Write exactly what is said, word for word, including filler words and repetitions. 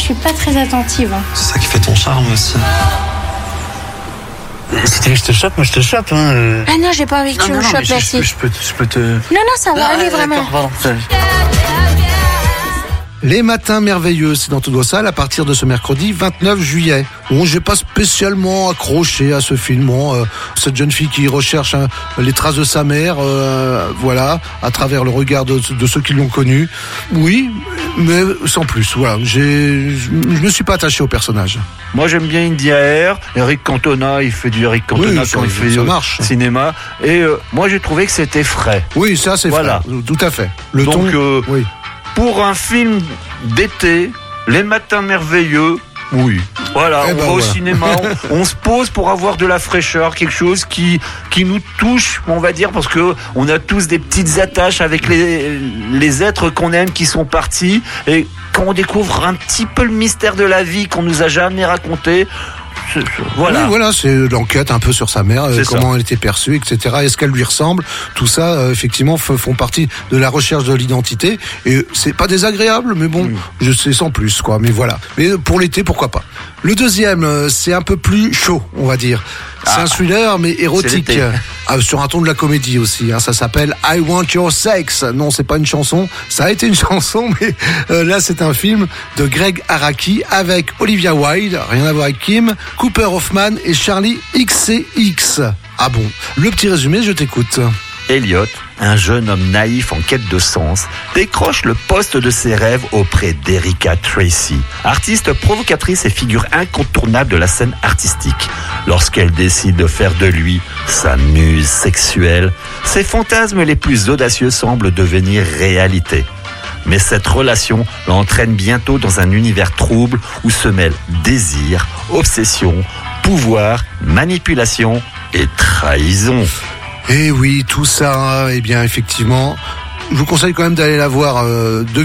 je suis pas très attentive. Hein. C'est ça qui fait ton charme aussi. Si tu veux que je te chope, moi je te chope. Hein. Ah non, j'ai pas envie que non, tu non, me non, chopes, je, merci. Je, je, peux, je peux te... Non, non, ça va ah, aller, vraiment. Pardon, Les matins merveilleux, c'est dans Tout doit ça, à partir de ce mercredi vingt-neuf juillet. Bon, j'ai pas spécialement accroché à ce film. Bon, euh, cette jeune fille qui recherche hein, les traces de sa mère, euh, voilà, à travers le regard de, de ceux qui l'ont connue. Oui, mais sans plus. Voilà, j'ai, je me suis pas attaché au personnage. Moi, j'aime bien Indy Air. Eric Cantona, il fait du Eric Cantona oui, ça, quand il fait ça du marche. cinéma. Et euh, moi, j'ai trouvé que c'était frais. Oui, ça c'est voilà. frais. Tout à fait. Le Donc, ton. Euh, oui. Pour un film d'été, Les Matins merveilleux, oui. Voilà, eh on ben va au voilà. cinéma, on, on se pose pour avoir de la fraîcheur, quelque chose qui qui nous touche, on va dire, parce que on a tous des petites attaches avec les les êtres qu'on aime qui sont partis, et quand on découvre un petit peu le mystère de la vie qu'on nous a jamais raconté. Voilà. Oui, voilà, c'est l'enquête un peu sur sa mère, euh, comment ça. elle était perçue, et cetera. Est-ce qu'elle lui ressemble? Tout ça, euh, effectivement, f- font partie de la recherche de l'identité. Et c'est pas désagréable, mais bon, mmh. je sais sans plus, quoi. Mais voilà. Mais pour l'été, pourquoi pas. Le deuxième, euh, c'est un peu plus chaud, on va dire. C'est ah, un thriller, mais érotique. Ah, sur un ton de la comédie aussi. Hein. Ça s'appelle I Want Your Sex. Non, c'est pas une chanson. Ça a été une chanson, mais euh, là, c'est un film de Greg Araki avec Olivia Wilde, rien à voir avec Kim, Cooper Hoffman et Charlie X C X. Ah bon. Le petit résumé, je t'écoute. Elliot, un jeune homme naïf en quête de sens, décroche le poste de ses rêves auprès d'Erika Tracy, artiste provocatrice et figure incontournable de la scène artistique. Lorsqu'elle décide de faire de lui sa muse sexuelle, ses fantasmes les plus audacieux semblent devenir réalité. Mais cette relation l'entraîne bientôt dans un univers trouble où se mêlent désir, obsession, pouvoir, manipulation et trahison. Et oui, tout ça, eh bien, effectivement, je vous conseille quand même d'aller la voir. Euh, de